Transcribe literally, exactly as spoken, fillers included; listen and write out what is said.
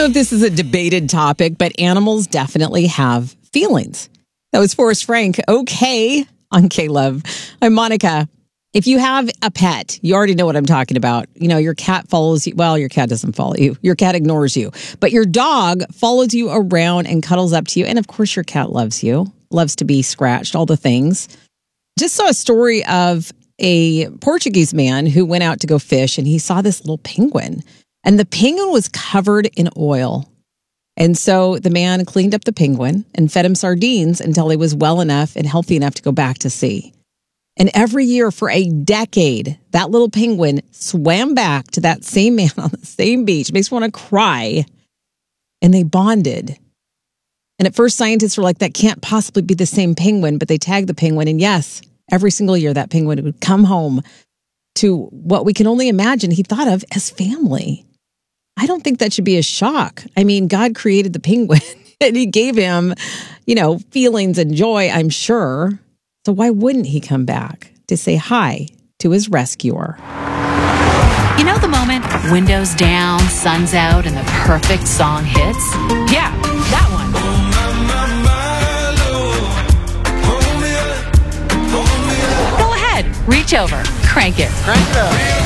know if this is a debated topic, but animals definitely have feelings. That was Forrest Frank. Okay, on K-Love. I'm Monica. If you have a pet, you already know what I'm talking about. You know, your cat follows you. Well, your cat doesn't follow you. Your cat ignores you. But your dog follows you around and cuddles up to you. And of course, your cat loves you, loves to be scratched, all the things. Just saw a story of a Portuguese man who went out to go fish, and he saw this little penguin. And the penguin was covered in oil. And so the man cleaned up the penguin and fed him sardines until he was well enough and healthy enough to go back to sea. And every year for a decade, that little penguin swam back to that same man on the same beach. It makes me want to cry. And they bonded. And at first, scientists were like, that can't possibly be the same penguin. But they tagged the penguin. And yes, every single year, that penguin would come home to what we can only imagine he thought of as family. I don't think that should be a shock. I mean, God created the penguin and he gave him, you know, feelings and joy, I'm sure. So why wouldn't he come back to say hi to his rescuer? You know the moment, windows down, sun's out, and the perfect song hits? Yeah, that one. Go ahead, reach over, crank it. Crank it up.